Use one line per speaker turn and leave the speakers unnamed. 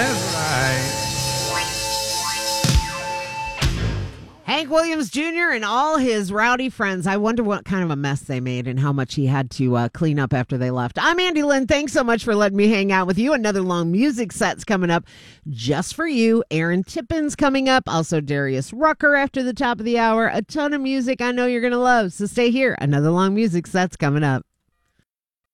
right.
Hank Williams Jr. and all his rowdy friends. I wonder what kind of a mess they made and how much he had to clean up after they left. I'm Andy Lynn. Thanks so much for letting me hang out with you. Another long music set's coming up just for you. Aaron Tippin's coming up. Also Darius Rucker after the top of the hour. A ton of music I know you're going to love. So stay here. Another long music set's coming up.